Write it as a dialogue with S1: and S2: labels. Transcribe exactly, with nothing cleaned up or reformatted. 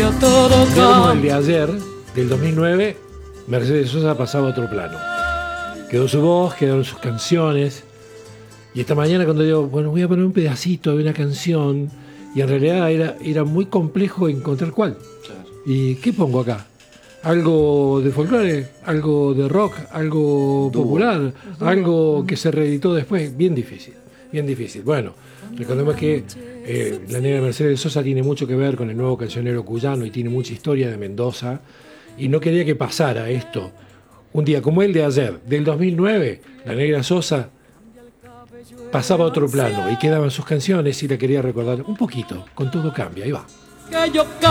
S1: cambia, todo
S2: Como el
S1: cambia.
S2: de ayer, del dos mil nueve, Mercedes Sosa pasaba a otro plano. Quedó su voz, quedaron sus canciones. Y esta mañana cuando digo, bueno, voy a poner un pedacito de una canción, y en realidad era, era muy complejo encontrar cuál.
S3: Claro.
S2: ¿Y qué pongo acá? ¿Algo de folclore? ¿Algo de rock? ¿Algo
S3: Dúo.
S2: popular? ¿Algo que se reeditó después? Bien difícil, bien difícil. Bueno, recordemos que eh, la negra Mercedes Sosa tiene mucho que ver con el nuevo cancionero cuyano y tiene mucha historia de Mendoza, y no quería que pasara esto. Un día como el de ayer, del dos mil nueve, la negra Sosa pasaba a otro plano y quedaban sus canciones y la quería recordar un poquito, con Todo Cambia. Ahí va.
S1: Que yo